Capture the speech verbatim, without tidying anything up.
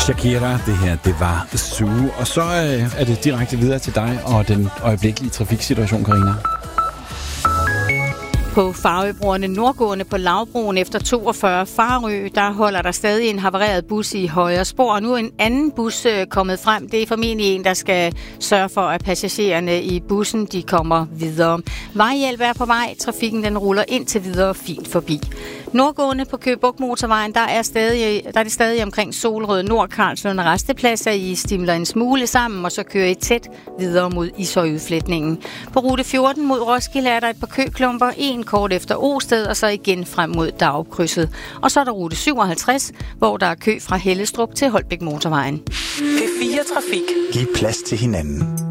Shakira, det her, det var Zoo. Og så øh, er det direkte videre til dig og den øjeblikkelige trafiksituation, Karina. På Farøbroerne nordgående på Lavbroen efter toogfyrre Farø, der holder der stadig en havareret bus i højre spor, og nu er en anden bus øh, kommet frem. Det er formentlig en, der skal sørge for, at passagererne i bussen de kommer videre. Vejhjælp er på vej. Trafikken den ruller indtil videre fint forbi. Nordgående på Køge Bugt Motorvejen, der er, stadig, der er det stadig omkring Solrød Nord, Karlslund og Rastepladser. I stimler en smule sammen, og så kører I tæt videre mod Ishøj-udfletningen. På rute fjorten mod Roskilde er der et par køklumper, en kort efter Osted, og så igen frem mod Dagkrydset. Og så er der rute syvoghalvtreds, hvor der er kø fra Hellestrup til Holbæk Motorvejen. P fire Trafik. Giv plads til hinanden.